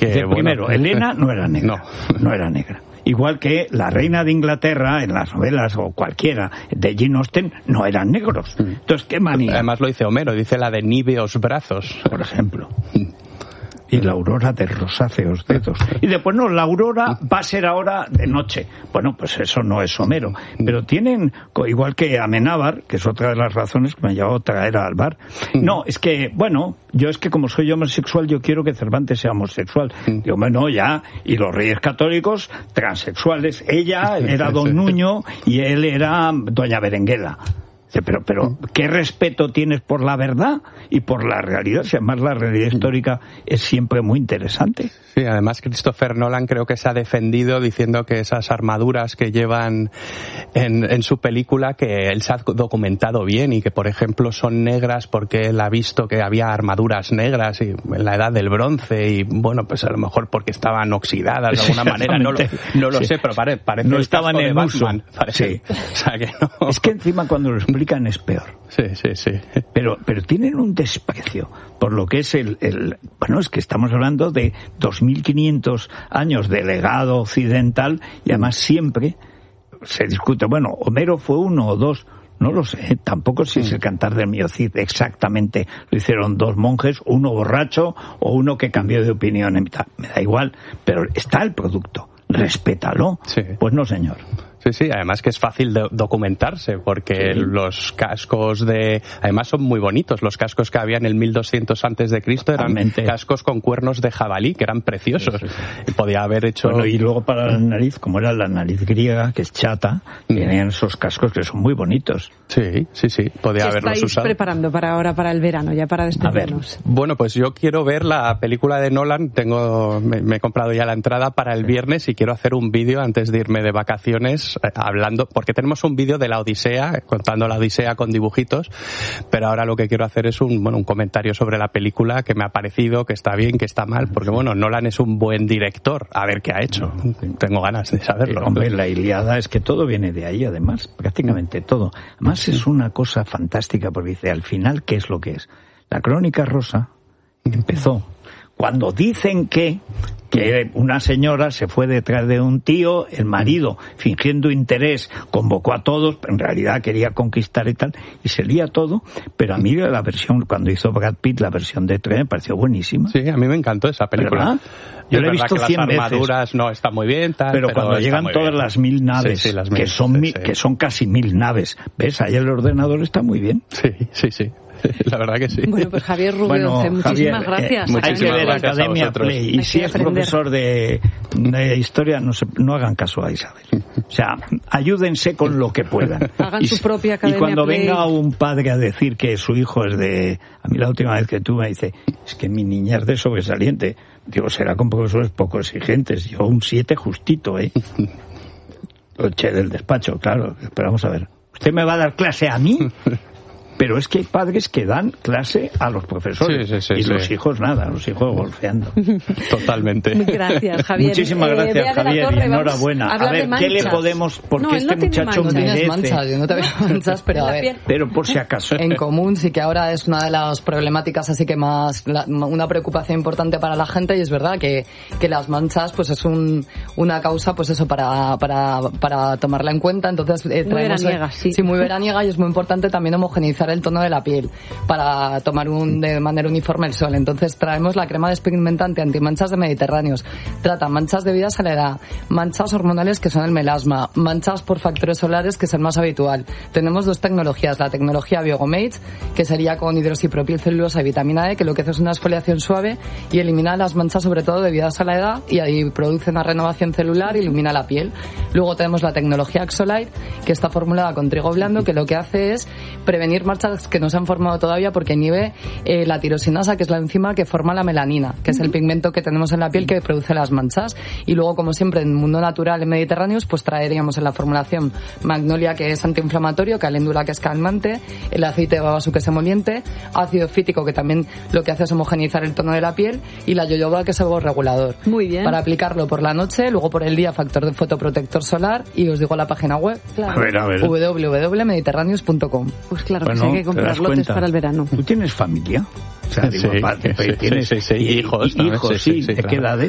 Primero, Elena no era negra. No era negra. Igual que la reina de Inglaterra, en las novelas o cualquiera de Jane Austen, no eran negros. Entonces, ¿qué manía? Además lo dice Homero, dice la de níveos brazos. Por ejemplo. Y la aurora de rosáceos dedos. Y después, no, la aurora va a ser ahora de noche. Bueno, pues eso no es Homero. Pero tienen, igual que Amenábar, que es otra de las razones que me llevó a traer al bar. No, es que, bueno, yo es que como soy homosexual, yo quiero que Cervantes sea homosexual. Digo, bueno, ya, y los reyes católicos, transexuales. Ella era Don Nuño y él era Doña Berenguela. Pero ¿qué respeto tienes por la verdad y por la realidad? Si además la realidad histórica es siempre muy interesante. Sí, además Christopher Nolan creo que se ha defendido diciendo que esas armaduras que llevan en su película, que él se ha documentado bien y que, por ejemplo, son negras porque él ha visto que había armaduras negras y en la edad del bronce y, bueno, pues a lo mejor porque estaban oxidadas de alguna manera, no lo sé, pero parece no estaban en uso. Sí. O sea que no. Es que encima cuando lo explican es peor. Sí. Pero tienen un desprecio por lo que es bueno, es que estamos hablando de 2500 años de legado occidental y además siempre se discute, bueno, Homero fue 1 o 2, no lo sé, tampoco si es el Cantar del Mío Cid exactamente lo hicieron 2 monjes, uno borracho o uno que cambió de opinión en mitad, me da igual, pero está el producto, respétalo. Sí. Pues no, señor. Sí, además que es fácil documentarse porque los cascos además son muy bonitos, los cascos que había en el 1200 antes de Cristo eran cascos con cuernos de jabalí que eran preciosos. Y podía haber hecho... Bueno, y luego para la nariz, como era la nariz griega, que es chata, tenían esos cascos que son muy bonitos. Sí, podía haberlos usado. ¿Qué estáis preparando para ahora, para el verano, ya para despedirnos? Bueno, pues yo quiero ver la película de Nolan, me he comprado ya la entrada para el viernes y quiero hacer un vídeo antes de irme de vacaciones hablando, porque tenemos un vídeo de la Odisea, contando la Odisea con dibujitos, pero ahora lo que quiero hacer es un comentario sobre la película, que me ha parecido, que está bien, que está mal, porque bueno, Nolan es un buen director, a ver qué ha hecho. Tengo ganas de saberlo. Hombre, la Ilíada es que todo viene de ahí, además, prácticamente todo. Además es una cosa fantástica, porque dice, al final, ¿qué es lo que es? La Crónica Rosa empezó cuando dicen que una señora se fue detrás de un tío, el marido, fingiendo interés, convocó a todos, pero en realidad quería conquistar y tal, y se lía todo, pero a mí la versión, cuando hizo Brad Pitt, la versión de Troya, me pareció buenísima. Sí, a mí me encantó esa película. ¿Verdad? Yo la he visto 100 veces. Las armaduras no están muy bien, tal, pero cuando llegan todas las 1000 naves, las que son casi 1000 naves, ¿ves? Ahí el ordenador está muy bien. Sí. La verdad que sí. Bueno, pues Javier Rubio, muchísimas gracias. Hay que ver Academia Play. Y si es profesor de historia, no hagan caso a Isabel. O sea, ayúdense con lo que puedan. Hagan su propia Academia Play. Y cuando venga un padre a decir que su hijo es de... A mí la última vez que tú me dice, es que mi niña es de sobresaliente. Digo, será con profesores poco exigentes. Yo un 7 justito, Lo eché del despacho, claro. Esperamos a ver. ¿Usted me va a dar clase a mí? Pero es que hay padres que dan clase a los profesores y los hijos nada, los hijos golpeando. Totalmente. Gracias, Javier. Muchísimas gracias, Javier, y enhorabuena. A ver, ¿qué le podemos...? Porque este muchacho merece... manchas, yo no te veo manchas, pero a ver... Pero por si acaso. En común sí que ahora es una de las problemáticas así que más... una preocupación importante para la gente, y es verdad que las manchas pues es una causa pues eso para tomarla en cuenta. Entonces muy veraniega, sí. Sí, muy veraniega, y es muy importante también homogeneizar el tono de la piel para tomar de manera uniforme el sol. Entonces traemos la crema despigmentante antimanchas de Mediterráneos. Trata manchas debidas a la edad, manchas hormonales que son el melasma, manchas por factores solares que es el más habitual. Tenemos 2 tecnologías, la tecnología Biogomate, que sería con hidroxipropilcelulosa y vitamina E, que lo que hace es una exfoliación suave y elimina las manchas sobre todo debidas a la edad, y ahí produce una renovación celular y ilumina la piel. Luego tenemos la tecnología Axolite, que está formulada con trigo blando, que lo que hace es prevenir manchas que no se han formado todavía porque inhibe la tirosinasa, que es la enzima que forma la melanina, que es el pigmento que tenemos en la piel que produce las manchas. Y luego, como siempre, en el mundo natural en Mediterráneos, pues traeríamos en la formulación Magnolia, que es antiinflamatorio, Caléndula, que es calmante, el aceite de babasú, que es emoliente, ácido fítico, que también lo que hace es homogeneizar el tono de la piel, y la yoyoba, que es regulador. Muy bien. Para aplicarlo por la noche, luego por el día factor de fotoprotector solar, y os digo la página web, claro. A ver. www.mediterraneos.com. Pues claro, bueno, que hay que comprar lotes para el verano. ¿Tú tienes familia? O sea, digo, sí, tienes hijos. Hijos, sí. ¿De qué edades?